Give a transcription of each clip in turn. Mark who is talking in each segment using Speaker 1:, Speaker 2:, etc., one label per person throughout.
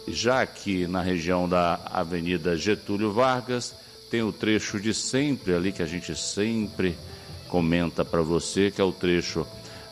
Speaker 1: já aqui na região da Avenida Getúlio Vargas, tem o trecho de sempre ali que a gente sempre comenta para você, que é o trecho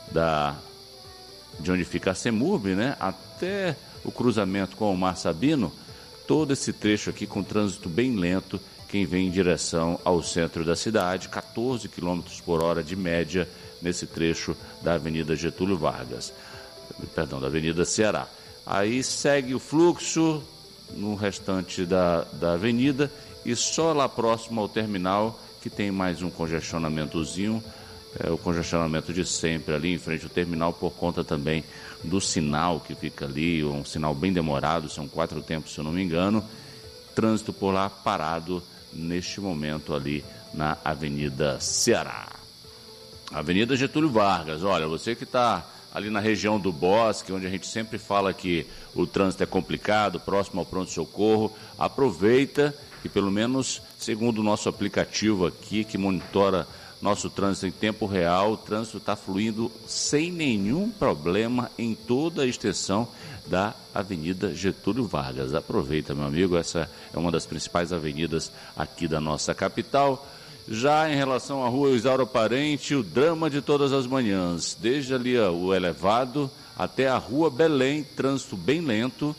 Speaker 1: de onde fica a CEMURB, né, até o cruzamento com o Mar Sabino, todo esse trecho aqui com trânsito bem lento, quem vem em direção ao centro da cidade, 14 km por hora de média nesse trecho da Avenida Getúlio Vargas, da Avenida Ceará. Aí segue o fluxo no restante da avenida e só lá próximo ao terminal que tem mais um congestionamentozinho, o congestionamento de sempre ali em frente ao terminal por conta também do sinal que fica ali, um sinal bem demorado, são 4 tempos se eu não me engano, trânsito por lá parado neste momento ali na Avenida Ceará. Avenida Getúlio Vargas, olha, você que está ali na região do Bosque, onde a gente sempre fala que o trânsito é complicado, próximo ao pronto-socorro, aproveita que pelo menos, segundo o nosso aplicativo aqui, que monitora nosso trânsito em tempo real, o trânsito está fluindo sem nenhum problema em toda a extensão da Avenida Getúlio Vargas. Aproveita, meu amigo, essa é uma das principais avenidas aqui da nossa capital. Já em relação à rua Isauro Parente, o drama de todas as manhãs, desde ali o elevado até a rua Belém, trânsito bem lento,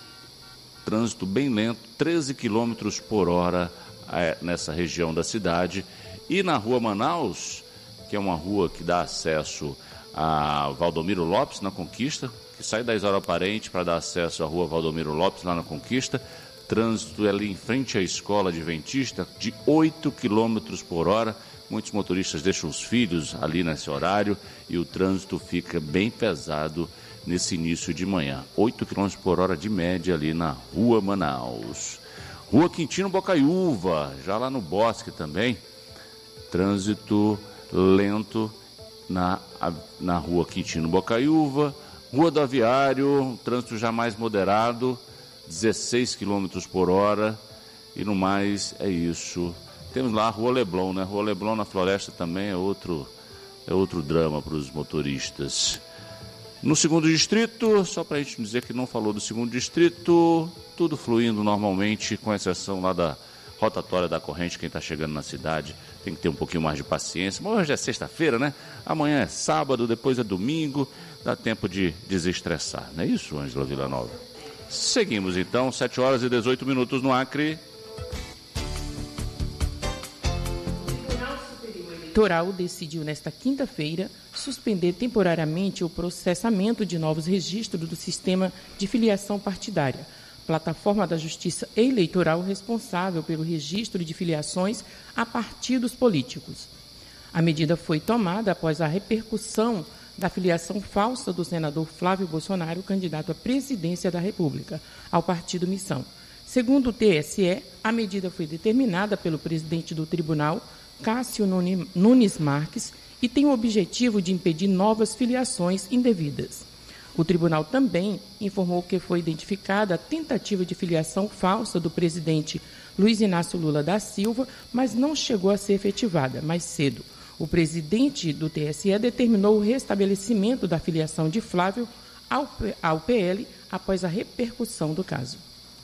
Speaker 1: 13 km por hora nessa região da cidade. E na rua Manaus, que é uma rua que dá acesso a Valdomiro Lopes, na Conquista, que sai da Isauro Parente para dar acesso à rua Valdomiro Lopes, lá na Conquista, trânsito ali em frente à escola adventista de 8 km por hora. Muitos motoristas deixam os filhos ali nesse horário e o trânsito fica bem pesado nesse início de manhã. 8 km por hora de média ali na rua Manaus. Rua Quintino Bocaiúva, já lá no Bosque também, trânsito lento na rua Quintino Bocaiúva. Rua do Aviário, trânsito já mais moderado, 16 km por hora, e no mais é isso. Temos lá a Rua Leblon, né? Rua Leblon na Floresta também é outro drama para os motoristas. No segundo distrito, só para a gente dizer que não falou do segundo distrito, tudo fluindo normalmente, com exceção lá da rotatória da corrente. Quem está chegando na cidade tem que ter um pouquinho mais de paciência. Mas hoje é sexta-feira, né? Amanhã é sábado, depois é domingo, dá tempo de desestressar. Não é isso, Ângela Villanova? Seguimos então, 7 horas e 18 minutos no Acre.
Speaker 2: O Tribunal Superior Eleitoral decidiu nesta quinta-feira suspender temporariamente o processamento de novos registros do sistema de filiação partidária, plataforma da Justiça Eleitoral responsável pelo registro de filiações a partidos políticos. A medida foi tomada após a repercussão da filiação falsa do senador Flávio Bolsonaro, candidato à presidência da República, ao partido Missão. Segundo o TSE, a medida foi determinada pelo presidente do tribunal, Cássio Nunes Marques, e tem o objetivo de impedir novas filiações indevidas. O tribunal também informou que foi identificada a tentativa de filiação falsa do presidente Luiz Inácio Lula da Silva, mas não chegou a ser efetivada mais cedo. O presidente do TSE determinou o restabelecimento da filiação de Flávio ao PL após a repercussão do caso.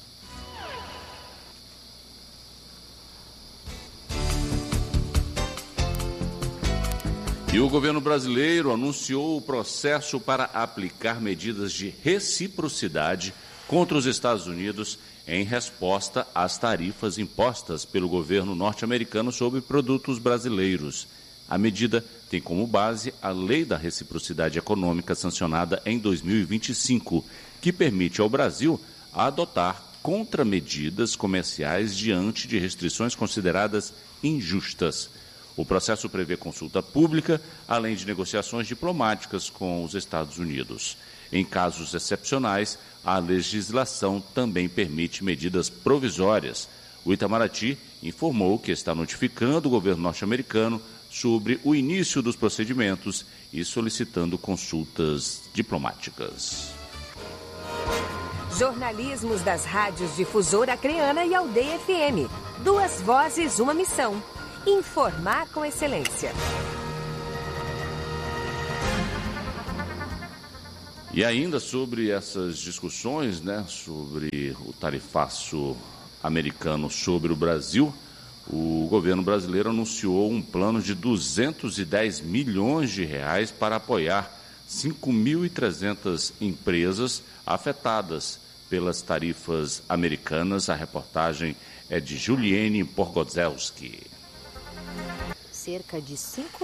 Speaker 1: E o governo brasileiro anunciou o processo para aplicar medidas de reciprocidade contra os Estados Unidos em resposta às tarifas impostas pelo governo norte-americano sobre produtos brasileiros. A medida tem como base a Lei da Reciprocidade Econômica sancionada em 2025, que permite ao Brasil adotar contramedidas comerciais diante de restrições consideradas injustas. O processo prevê consulta pública, além de negociações diplomáticas com os Estados Unidos. Em casos excepcionais, a legislação também permite medidas provisórias. O Itamaraty informou que está notificando o governo norte-americano sobre o início dos procedimentos e solicitando consultas diplomáticas.
Speaker 3: Jornalismos das rádios Difusora Acreana e Aldeia FM. 2 vozes, uma missão. Informar com excelência.
Speaker 1: E ainda sobre essas discussões, né, sobre o tarifaço americano sobre o Brasil, o governo brasileiro anunciou um plano de 210 milhões de reais para apoiar 5.300 empresas afetadas pelas tarifas americanas. A reportagem é de Juliene Porgozelski.
Speaker 4: Cerca de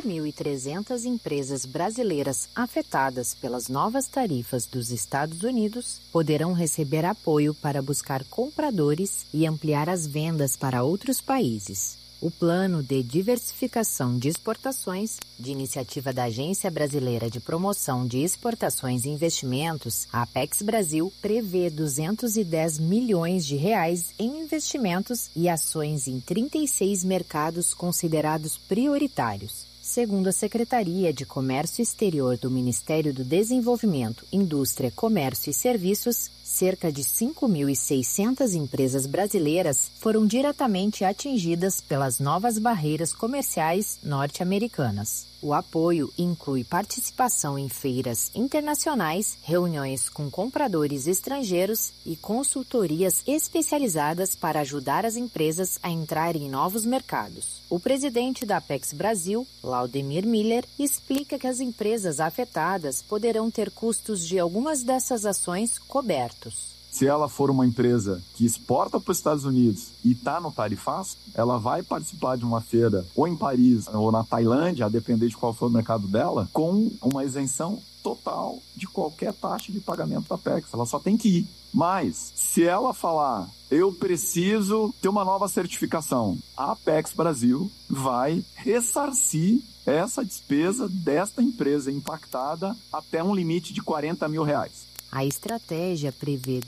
Speaker 4: 5.300 empresas brasileiras afetadas pelas novas tarifas dos Estados Unidos poderão receber apoio para buscar compradores e ampliar as vendas para outros países. O Plano de Diversificação de Exportações, de iniciativa da Agência Brasileira de Promoção de Exportações e Investimentos, a Apex Brasil, prevê 210 milhões de reais em investimentos e ações em 36 mercados considerados prioritários. Segundo a Secretaria de Comércio Exterior do Ministério do Desenvolvimento, Indústria, Comércio e Serviços, cerca de 5.600 empresas brasileiras foram diretamente atingidas pelas novas barreiras comerciais norte-americanas. O apoio inclui participação em feiras internacionais, reuniões com compradores estrangeiros e consultorias especializadas para ajudar as empresas a entrar em novos mercados. O presidente da Apex Brasil, Laudemir Miller, explica que as empresas afetadas poderão ter custos de algumas dessas ações cobertos.
Speaker 5: Se ela for uma empresa que exporta para os Estados Unidos e está no tarifaço, ela vai participar de uma feira ou em Paris ou na Tailândia, a depender de qual for o mercado dela, com uma isenção total de qualquer taxa de pagamento da Apex. Ela só tem que ir. Mas, se ela falar, eu preciso ter uma nova certificação, a Apex Brasil vai ressarcir essa despesa desta empresa impactada até um limite de R$40 mil.
Speaker 4: A estratégia prevê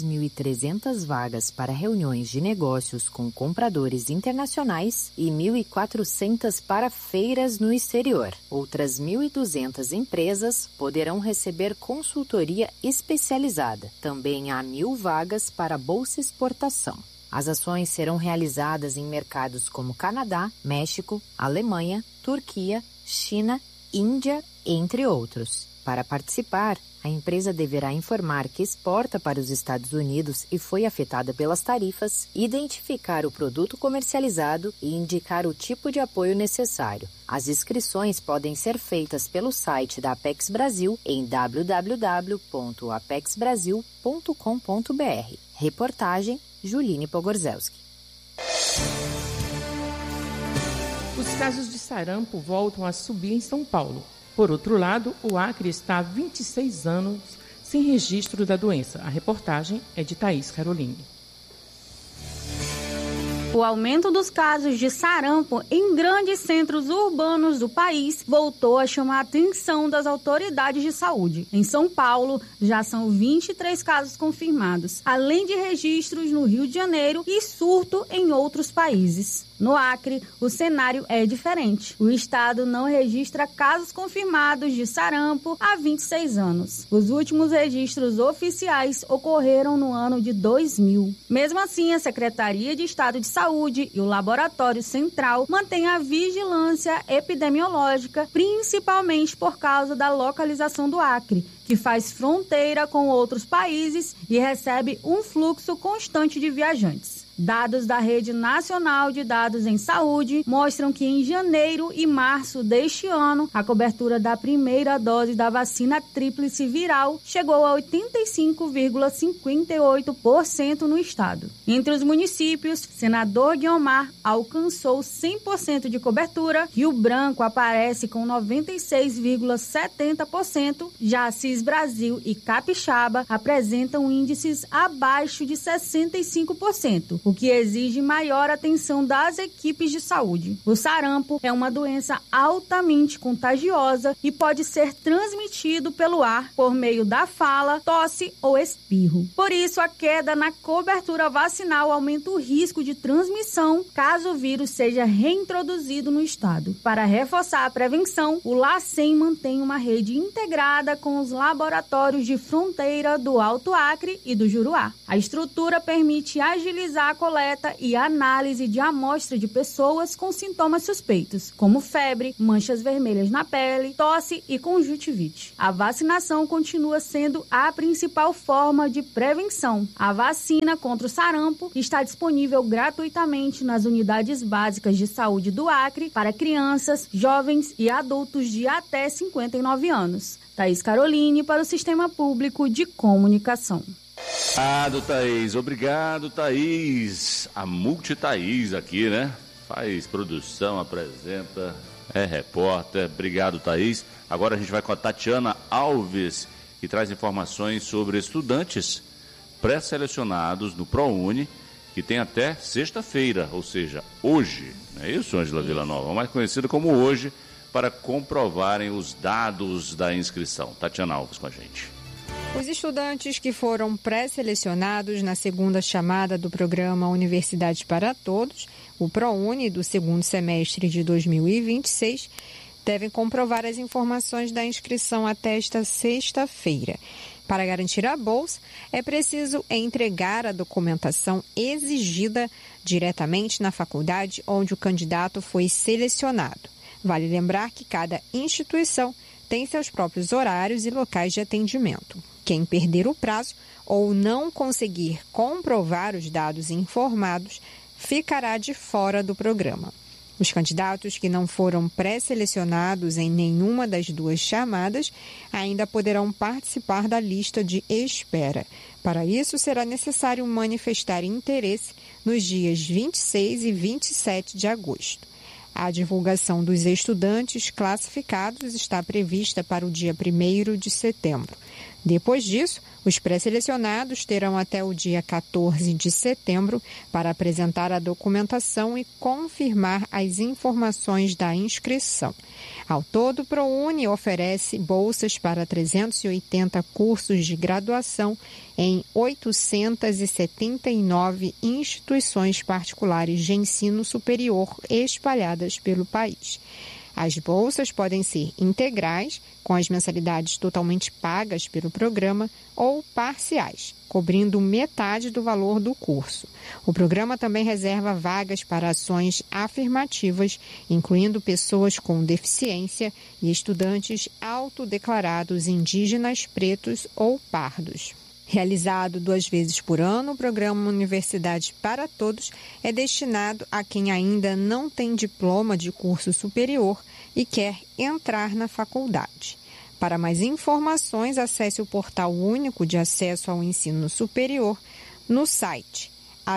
Speaker 4: 2.300 vagas para reuniões de negócios com compradores internacionais e 1.400 para feiras no exterior. Outras 1.200 empresas poderão receber consultoria especializada. Também há 1.000 vagas para bolsa exportação. As ações serão realizadas em mercados como Canadá, México, Alemanha, Turquia, China, Índia, entre outros. Para participar, a empresa deverá informar que exporta para os Estados Unidos e foi afetada pelas tarifas, identificar o produto comercializado e indicar o tipo de apoio necessário. As inscrições podem ser feitas pelo site da Apex Brasil em www.apexbrasil.com.br. Reportagem Juline Pogorzelski.
Speaker 2: Os casos de sarampo voltam a subir em São Paulo. Por outro lado, o Acre está há 26 anos sem registro da doença. A reportagem é de Thaís Caroline.
Speaker 6: O aumento dos casos de sarampo em grandes centros urbanos do país voltou a chamar a atenção das autoridades de saúde. Em São Paulo, já são 23 casos confirmados, além de registros no Rio de Janeiro e surto em outros países. No Acre, o cenário é diferente. O estado não registra casos confirmados de sarampo há 26 anos. Os últimos registros oficiais ocorreram no ano de 2000. Mesmo assim, a Secretaria de Estado de Saúde e o Laboratório Central mantêm a vigilância epidemiológica, principalmente por causa da localização do Acre, que faz fronteira com outros países e recebe um fluxo constante de viajantes. Dados da Rede Nacional de Dados em Saúde mostram que em janeiro e março deste ano, a cobertura da primeira dose da vacina tríplice viral chegou a 85,58% no estado. Entre os municípios, Senador Guiomar alcançou 100% de cobertura, Rio Branco aparece com 96,70%, já Assis Brasil e Capixaba apresentam índices abaixo de 65%. O que exige maior atenção das equipes de saúde. O sarampo é uma doença altamente contagiosa e pode ser transmitido pelo ar por meio da fala, tosse ou espirro. Por isso, a queda na cobertura vacinal aumenta o risco de transmissão caso o vírus seja reintroduzido no estado. Para reforçar a prevenção, o LACEN mantém uma rede integrada com os laboratórios de fronteira do Alto Acre e do Juruá. A estrutura permite agilizar a coleta e análise de amostra de pessoas com sintomas suspeitos, como febre, manchas vermelhas na pele, tosse e conjuntivite. A vacinação continua sendo a principal forma de prevenção. A vacina contra o sarampo está disponível gratuitamente nas unidades básicas de saúde do Acre para crianças, jovens e adultos de até 59 anos. Thaís Caroline para o Sistema Público de Comunicação.
Speaker 1: Thaís. Obrigado, Thaís. A Multi-Thaís aqui, né? Faz produção, apresenta, é repórter. Obrigado, Thaís. Agora a gente vai com a Tatiana Alves, que traz informações sobre estudantes pré-selecionados no ProUni, que tem até sexta-feira, ou seja, hoje. Não é isso, Ângela Villanova? Mais conhecido como hoje, para comprovarem os dados da inscrição. Tatiana Alves com a gente.
Speaker 7: Os estudantes que foram pré-selecionados na segunda chamada do programa Universidade para Todos, o ProUni, do segundo semestre de 2026, devem comprovar as informações da inscrição até esta sexta-feira. Para garantir a bolsa, é preciso entregar a documentação exigida diretamente na faculdade onde o candidato foi selecionado. Vale lembrar que cada instituição tem seus próprios horários e locais de atendimento. Quem perder o prazo ou não conseguir comprovar os dados informados ficará de fora do programa. Os candidatos que não foram pré-selecionados em nenhuma das duas chamadas ainda poderão participar da lista de espera. Para isso, será necessário manifestar interesse nos dias 26 e 27 de agosto. A divulgação dos estudantes classificados está prevista para o dia 1º de setembro. Depois disso, os pré-selecionados terão até o dia 14 de setembro para apresentar a documentação e confirmar as informações da inscrição. Ao todo, o ProUni oferece bolsas para 380 cursos de graduação em 879 instituições particulares de ensino superior espalhadas pelo país. As bolsas podem ser integrais, com as mensalidades totalmente pagas pelo programa, ou parciais, cobrindo metade do valor do curso. O programa também reserva vagas para ações afirmativas, incluindo pessoas com deficiência e estudantes autodeclarados indígenas, pretos ou pardos. Realizado 2 vezes por ano, o programa Universidade para Todos é destinado a quem ainda não tem diploma de curso superior e quer entrar na faculdade. Para mais informações, acesse o Portal Único de Acesso ao Ensino Superior no site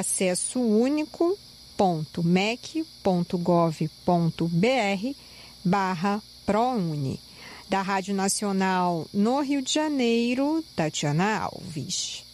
Speaker 7: acessounico.mec.gov.br/ProUni. Da Rádio Nacional no Rio de Janeiro, Tatiana Alves.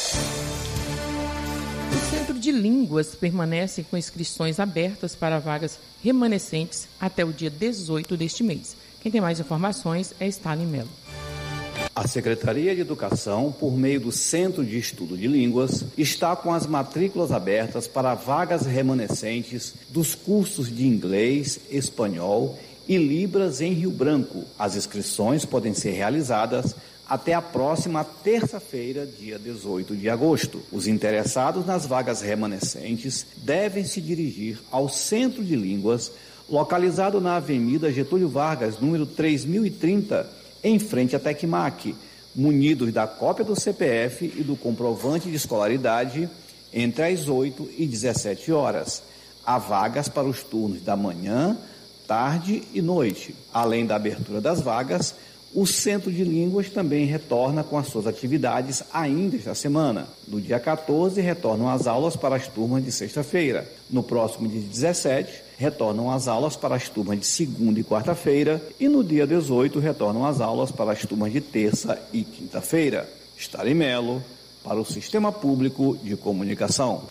Speaker 2: O Centro de Línguas permanece com inscrições abertas para vagas remanescentes até o dia 18 deste mês. Quem tem mais informações é Stalin Mello.
Speaker 8: A Secretaria de Educação, por meio do Centro de Estudo de Línguas, está com as matrículas abertas para vagas remanescentes dos cursos de inglês, espanhol e Libras em Rio Branco. As inscrições podem ser realizadas até a próxima terça-feira, dia 18 de agosto. Os interessados nas vagas remanescentes devem se dirigir ao Centro de Línguas, localizado na Avenida Getúlio Vargas, número 3030, em frente à Tecmac, munidos da cópia do CPF e do comprovante de escolaridade entre as 8 e 17 horas. Há vagas para os turnos da manhã, tarde e noite. Além da abertura das vagas, o Centro de Línguas também retorna com as suas atividades ainda esta semana. No dia 14, retornam as aulas para as turmas de sexta-feira. No próximo dia 17, retornam as aulas para as turmas de segunda e quarta-feira. E no dia 18, retornam as aulas para as turmas de terça e quinta-feira. Stalin Mello, para o Sistema Público de Comunicação.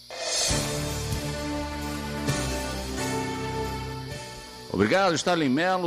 Speaker 1: Obrigado, Stalin Mello,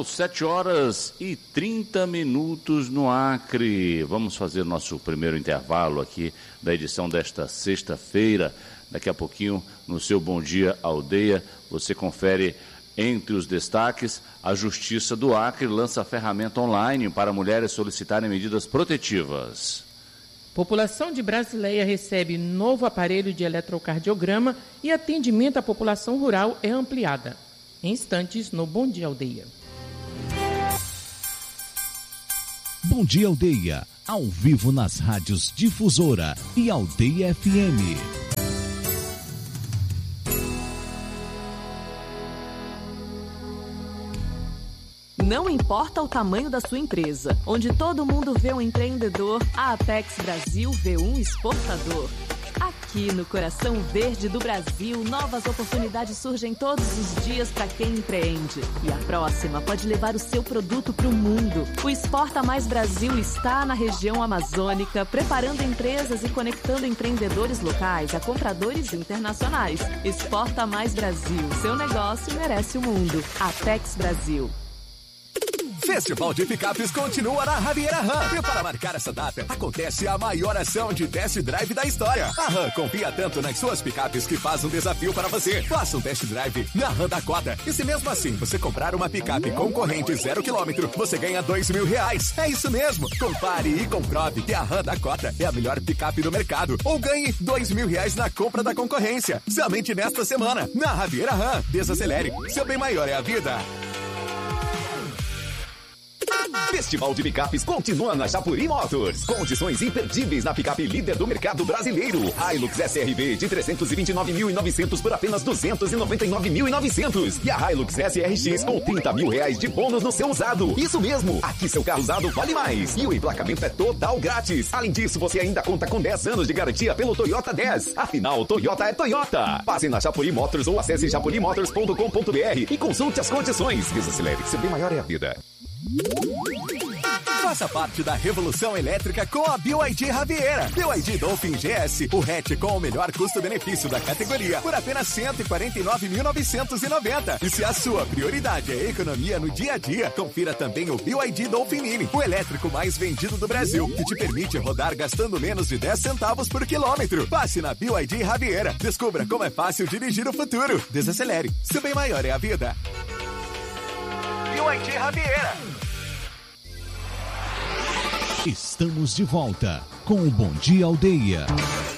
Speaker 1: 7h30 no Acre. Vamos fazer nosso primeiro intervalo aqui da edição desta sexta-feira. Daqui a pouquinho, no seu Bom Dia Aldeia, você confere entre os destaques: a Justiça do Acre lança ferramenta online para mulheres solicitarem medidas protetivas.
Speaker 2: População de Brasileia recebe novo aparelho de eletrocardiograma e atendimento à população rural é ampliada. Em instantes, no Bom Dia Aldeia.
Speaker 9: Bom Dia Aldeia, ao vivo nas rádios Difusora e Aldeia FM.
Speaker 10: Não importa o tamanho da sua empresa, onde todo mundo vê um empreendedor, a Apex Brasil vê um exportador. Aqui no coração verde do Brasil, novas oportunidades surgem todos os dias para quem empreende. E a próxima pode levar o seu produto para o mundo. O Exporta Mais Brasil está na região amazônica, preparando empresas e conectando empreendedores locais a compradores internacionais. Exporta Mais Brasil, seu negócio merece o mundo. Apex Brasil.
Speaker 11: Festival de Picapes continua na Javiera RAM. E para marcar essa data, acontece a maior ação de test drive da história. A RAM confia tanto nas suas picapes que faz um desafio para você. Faça um test drive na RAM Dakota. E se mesmo assim você comprar uma picape concorrente 0 km, você ganha R$2.000. É isso mesmo. Compare e comprove que a RAM Dakota é a melhor picape do mercado. Ou ganhe R$2.000 na compra da concorrência. Somente nesta semana, na Javiera RAM. Desacelere. Seu bem maior é a vida.
Speaker 12: Festival de Picapes continua na Chapuri Motors. Condições imperdíveis na picape líder do mercado brasileiro. Hilux SRV de 329.900 por apenas 299.900. E a Hilux SRX com R$30.000 de bônus no seu usado. Isso mesmo, aqui seu carro usado vale mais. E o emplacamento é total grátis. Além disso, você ainda conta com 10 anos de garantia pelo Toyota 10. Afinal, Toyota é Toyota. Passe na Chapuri Motors ou acesse chapurimotors.com.br e consulte as condições. Desacelere, seu bem maior é a vida.
Speaker 11: Faça parte da revolução elétrica com a BYD Javiera. BYD Dolphin GS, o hatch com o melhor custo-benefício da categoria, por apenas R$149.990. E se a sua prioridade é economia no dia a dia, confira também o BYD Dolphin Mini, o elétrico mais vendido do Brasil, que te permite rodar gastando menos de 10 centavos por quilômetro. Passe na BYD Javiera. Descubra como é fácil dirigir o futuro. Desacelere. Seu bem maior é a vida. BYD Javiera.
Speaker 9: Estamos de volta com o Bom Dia Aldeia.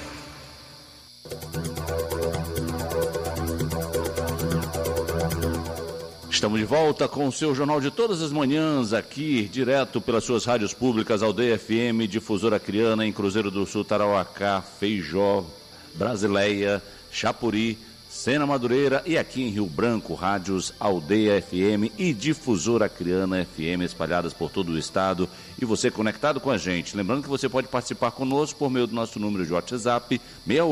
Speaker 1: Estamos de volta com o seu jornal de todas as manhãs, aqui, direto pelas suas rádios públicas, Aldeia FM, Difusora Acreana, em Cruzeiro do Sul, Tarauacá, Feijó, Brasileia, Chapuri, Sena Madureira e aqui em Rio Branco, rádios Aldeia FM e Difusora Acreana FM espalhadas por todo o estado e você conectado com a gente. Lembrando que você pode participar conosco por meio do nosso número de WhatsApp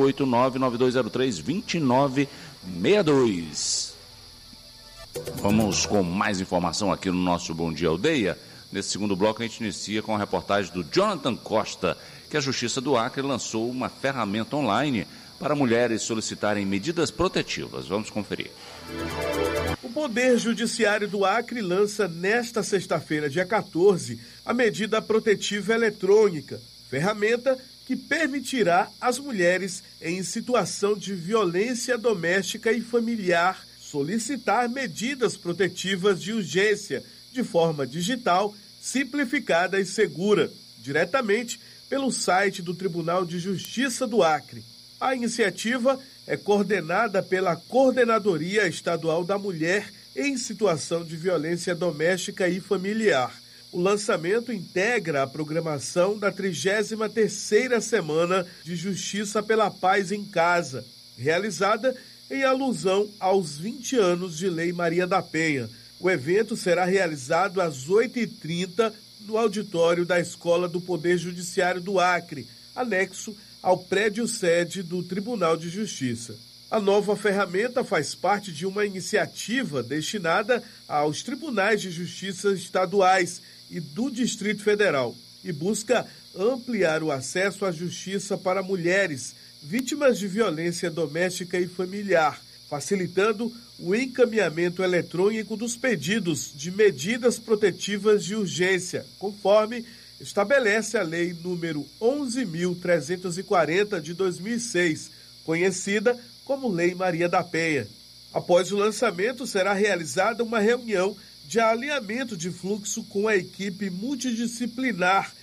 Speaker 1: 689-9203-2962. Vamos com mais informação aqui no nosso Bom Dia Aldeia. Nesse segundo bloco a gente inicia com a reportagem do Jonathan Costa, que a Justiça do Acre lançou uma ferramenta online para mulheres solicitarem medidas protetivas. Vamos conferir.
Speaker 13: O Poder Judiciário do Acre lança nesta sexta-feira, dia 14, a medida protetiva eletrônica, ferramenta que permitirá às mulheres em situação de violência doméstica e familiar solicitar medidas protetivas de urgência de forma digital, simplificada e segura, diretamente pelo site do Tribunal de Justiça do Acre. A iniciativa é coordenada pela Coordenadoria Estadual da Mulher em Situação de Violência Doméstica e Familiar. O lançamento integra a programação da 33ª Semana de Justiça pela Paz em Casa, realizada em alusão aos 20 anos de Lei Maria da Penha. O evento será realizado às 8h30 no auditório da Escola do Poder Judiciário do Acre, anexo ao prédio sede do Tribunal de Justiça. A nova ferramenta faz parte de uma iniciativa destinada aos tribunais de justiça estaduais e do Distrito Federal e busca ampliar o acesso à justiça para mulheres vítimas de violência doméstica e familiar, facilitando o encaminhamento eletrônico dos pedidos de medidas protetivas de urgência, conforme estabelece a Lei número 11.340 de 2006, conhecida como Lei Maria da Penha. Após o lançamento, será realizada uma reunião de alinhamento de fluxo com a equipe multidisciplinar,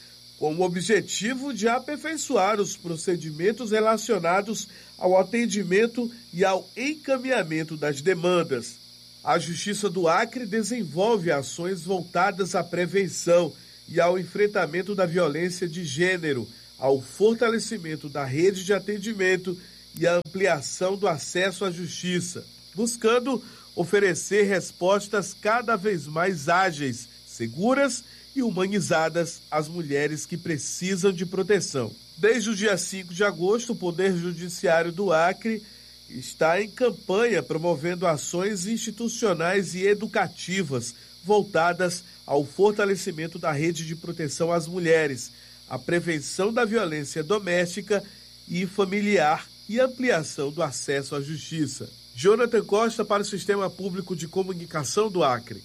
Speaker 13: com o objetivo de aperfeiçoar os procedimentos relacionados ao atendimento e ao encaminhamento das demandas. A Justiça do Acre desenvolve ações voltadas à prevenção e ao enfrentamento da violência de gênero, ao fortalecimento da rede de atendimento e à ampliação do acesso à justiça, buscando oferecer respostas cada vez mais ágeis, seguras e humanizadas às mulheres que precisam de proteção. Desde o dia 5 de agosto, o Poder Judiciário do Acre está em campanha promovendo ações institucionais e educativas voltadas ao fortalecimento da rede de proteção às mulheres, à prevenção da violência doméstica e familiar e ampliação do acesso à justiça. Jonathan Costa para o Sistema Público de Comunicação do Acre.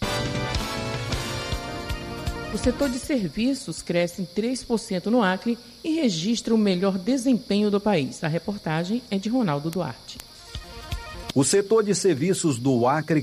Speaker 2: O setor de serviços cresce em 3% no Acre e registra o melhor desempenho do país. A reportagem é de Ronaldo Duarte.
Speaker 14: O setor de serviços do Acre